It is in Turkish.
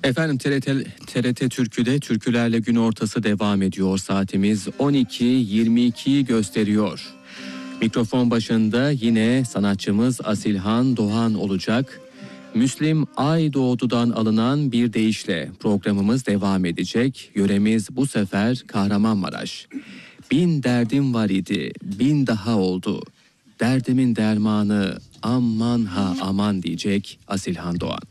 Efendim TRT Türkü'de Türkülerle Gün Ortası devam ediyor. Saatimiz 12.22'yi gösteriyor. Mikrofon başında yine sanatçımız Asilhan Doğan olacak. Müslim Aydoğdu'dan alınan bir deyişle programımız devam edecek. Yöremiz bu sefer Kahramanmaraş. Bin derdim var idi, bin daha oldu. Derdimin dermanı aman ha aman diyecek Asilhan Doğan.